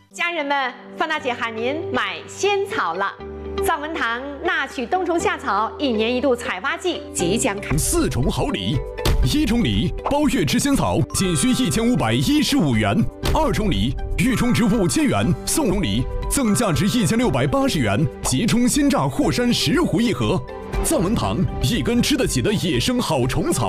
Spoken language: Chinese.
家人们，范大姐喊您买仙草了。藏文堂纳曲冬虫夏草1年1度采发季即将开 ，4重好礼：1重礼，包月吃仙草仅需1515元；2重礼，预充值5000元送龙礼，赠价值1680元即充鲜榨霍山10壶1盒。藏文堂，一根吃得起的野生好虫草。